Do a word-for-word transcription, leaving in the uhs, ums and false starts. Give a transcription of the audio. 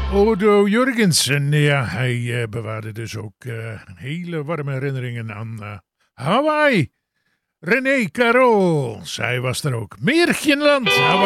Odo Jurgensen, ja, hij uh, bewaarde dus ook uh, hele warme herinneringen aan uh, Hawaii. René Carol, zij was er ook. Märchenland, Hawaii.